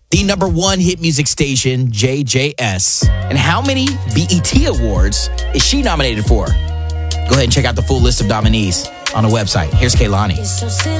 the number one hit music station, JJS. And how many BET Awards is she nominated for? Go ahead and check out the full list of nominees on the website. Here's Kehlani.